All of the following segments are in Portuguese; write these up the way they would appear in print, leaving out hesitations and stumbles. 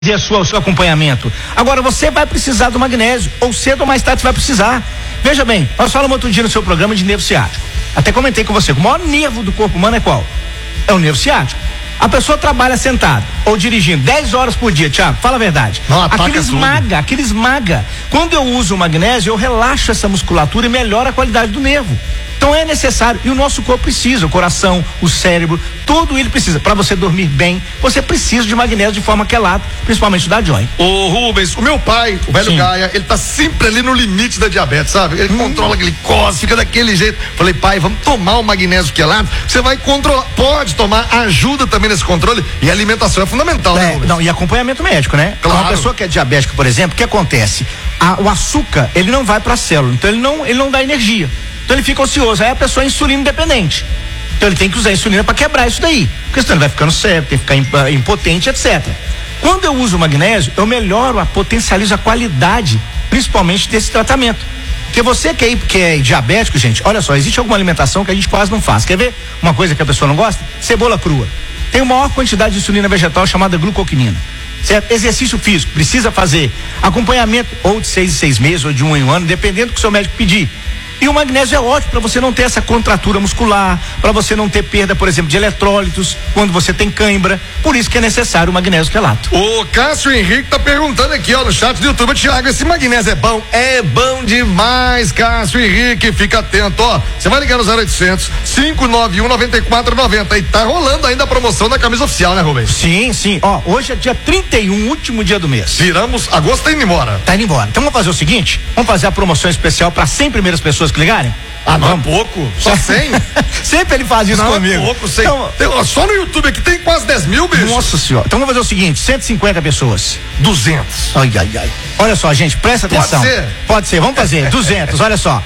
o seu acompanhamento. Agora você vai precisar do magnésio, ou cedo ou mais tarde você vai precisar. Veja bem, nós falamos outro dia no seu programa de nervo ciático. Até comentei com você, o maior nervo do corpo humano é qual? É o nervo ciático. A pessoa trabalha sentado ou dirigindo 10 horas por dia, Thiago, fala a verdade. Aquele esmaga. Quando eu uso o magnésio, eu relaxo essa musculatura e melhora a qualidade do nervo. Então é necessário, e o nosso corpo precisa, o coração, o cérebro, tudo ele precisa. Para você dormir bem, você precisa de magnésio de forma quelada, principalmente da Joy. Ô Rubens, o meu pai, o velho Gaia, ele tá sempre ali no limite da diabetes, sabe? Ele controla a glicose, fica daquele jeito. Falei, pai, vamos tomar o magnésio quelado, você vai controlar, pode tomar, ajuda também nesse controle, e a alimentação é fundamental, né, Rubens? Não, e acompanhamento médico, né? Claro. Uma pessoa que é diabética, por exemplo, o que acontece? O açúcar, ele não vai para a célula, então ele não dá energia. Então ele fica ocioso, aí a pessoa é insulina independente. Então ele tem que usar a insulina para quebrar isso daí. Porque senão ele vai ficando cego, tem que ficar impotente, etc. Quando eu uso o magnésio, eu melhoro, potencializo a qualidade, principalmente desse tratamento. Porque você que é diabético, gente, olha só, existe alguma alimentação que a gente quase não faz. Quer ver uma coisa que a pessoa não gosta? Cebola crua. Tem uma maior quantidade de insulina vegetal chamada glucoquinina. Certo? Exercício físico, precisa fazer acompanhamento ou de 6 em 6 meses ou de 1 em 1 ano, dependendo do que o seu médico pedir. E o magnésio é ótimo para você não ter essa contratura muscular, para você não ter perda, por exemplo, de eletrólitos, quando você tem cãibra. Por isso que é necessário o magnésio quelato. O Cássio Henrique tá perguntando aqui, ó, no chat do YouTube, Thiago, esse magnésio é bom? É bom demais, Cássio Henrique, fica atento, ó. Você vai ligar no 0800 591 9490 e tá rolando ainda a promoção da camisa oficial, né, Rubens? Sim. Ó, hoje é dia 31, último dia do mês. Viramos, agosto tá indo embora. Tá indo embora. Então vamos fazer o seguinte, vamos fazer a promoção especial para 100 primeiras pessoas que ligarem? Não é pouco? Só 100? Sempre ele faz isso comigo. Não é pouco, 100. Então, só no YouTube aqui tem quase 10 mil, bicho. Nossa senhora. Então vamos fazer o seguinte, 150 pessoas. 200. Ai. Olha só, gente, presta atenção. Pode ser, vamos fazer. 200, olha só.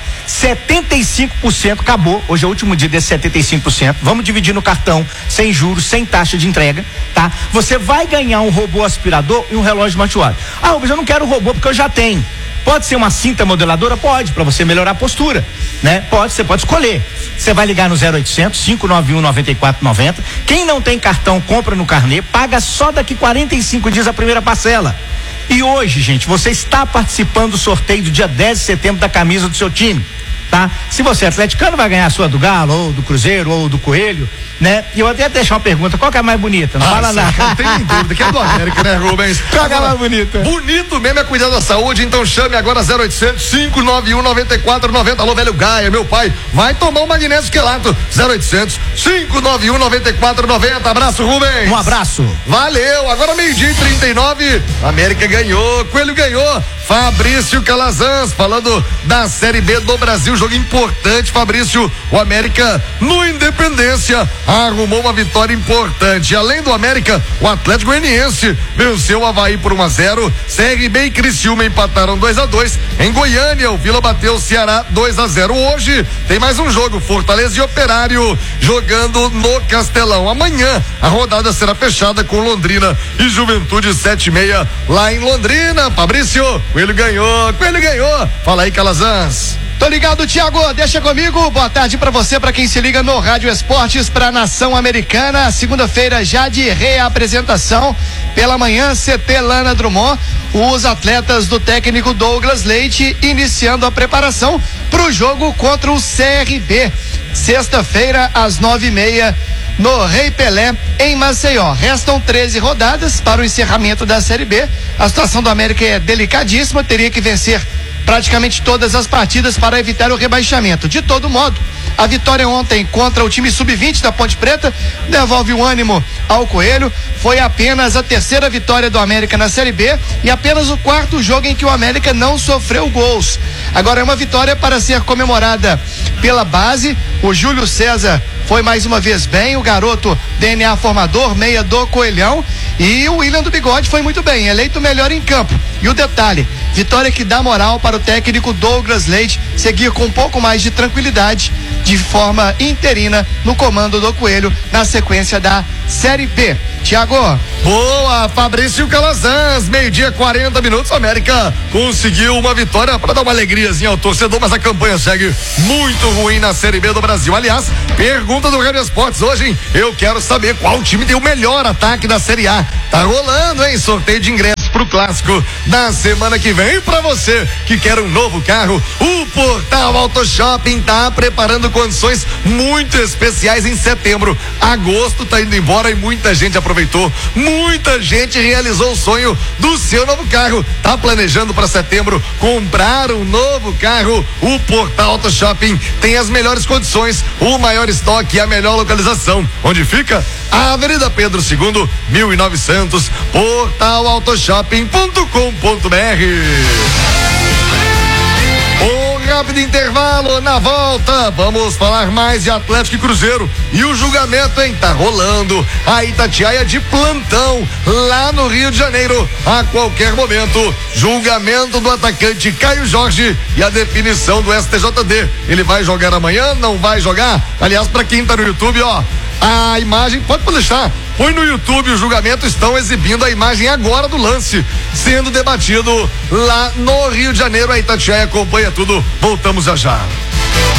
75% acabou. Hoje é o último dia desse 75%. Vamos dividir no cartão, sem juros, sem taxa de entrega, tá? Você vai ganhar um robô aspirador e um relógio smartwatch. Mas eu não quero robô porque eu já tenho. Pode ser uma cinta modeladora? Pode, para você melhorar a postura, né? Pode, você pode escolher. Você vai ligar no 0800 591 9490. Quem não tem cartão, compra no carnê, paga só daqui 45 dias a primeira parcela. E hoje, gente, você está participando do sorteio do dia 10 de setembro da camisa do seu time, tá? Se você é atleticano, vai ganhar a sua do Galo, ou do Cruzeiro, ou do Coelho, né? E eu até deixar uma pergunta, qual que é a mais bonita? Não fala nada. Não tem dúvida, que é do América, né, Rubens? Qual que é a mais bonita? Bonito mesmo é cuidar da saúde, então chame agora 0800 591 9490. Alô, velho Gaia, meu pai, vai tomar um magnésio quelato. 0800 591 9490. Abraço, Rubens. Um abraço. Valeu, agora 12:39. América ganhou, Coelho ganhou. Fabrício Calazans falando da Série B do Brasil, jogo importante, Fabrício. O América no Independência arrumou uma vitória importante. Além do América, o Atlético Goianiense venceu o Avaí por 1-0. CRB e Criciúma empataram 2-2. Em Goiânia, o Vila bateu o Ceará 2-0. Hoje tem mais um jogo, Fortaleza e Operário jogando no Castelão. Amanhã a rodada será fechada com Londrina e Juventude 7h30 lá em Londrina. Fabrício, Coelho ganhou. Fala aí, Calazans. Tô ligado, Thiago, deixa comigo. Boa tarde pra você, pra quem se liga no Rádio Esportes pra Nação Americana. Segunda-feira já de reapresentação. Pela manhã, CT Lana Drummond. Os atletas do técnico Douglas Leite iniciando a preparação pro jogo contra o CRB. Sexta-feira, às 9h30. No Rei Pelé, em Maceió. Restam 13 rodadas para o encerramento da Série B. A situação do América é delicadíssima, teria que vencer praticamente todas as partidas para evitar o rebaixamento. De todo modo, a vitória ontem contra o time sub-20 da Ponte Preta devolve o ânimo ao Coelho. Foi apenas a terceira vitória do América na Série B e apenas o quarto jogo em que o América não sofreu gols. Agora é uma vitória para ser comemorada pela base. O Júlio César foi mais uma vez bem, o garoto DNA formador, meia do Coelhão, e o William do Bigode foi muito bem, eleito melhor em campo. E o detalhe, vitória que dá moral para o técnico Douglas Leite seguir com um pouco mais de tranquilidade, de forma interina, no comando do Coelho, na sequência da Série B. Thiago, Boa, Fabrício Calazans, 12:40. O América conseguiu uma vitória para dar uma alegriazinha ao torcedor, mas a campanha segue muito ruim na Série B do Brasil. Aliás, pergunta do Rádio Esportes hoje, hein? Eu quero saber qual time tem o melhor ataque da Série A. Tá rolando, hein? Sorteio de ingressos pro clássico da semana que vem. E pra você que quer um novo carro, o Portal Auto Shopping tá preparando condições muito especiais em setembro. Agosto tá indo embora e muita gente aproveitou. Muita gente realizou o sonho do seu novo carro. Tá planejando para setembro comprar um novo carro? O Portal Auto Shopping tem as melhores condições, o maior estoque e a melhor localização. Onde fica? A Avenida Pedro II, 1900, portalautoshopping.com.br. Rápido intervalo, na volta vamos falar mais de Atlético e Cruzeiro e o julgamento, hein? Tá rolando a Itatiaia de plantão lá no Rio de Janeiro a qualquer momento. Julgamento do atacante Caio Jorge e a definição do STJD. Ele vai jogar amanhã? Não vai jogar? Aliás, pra quem tá no YouTube, ó, a imagem, pode deixar, põe no YouTube o julgamento, estão exibindo a imagem agora do lance sendo debatido lá no Rio de Janeiro. A Itatiaia acompanha tudo, voltamos já.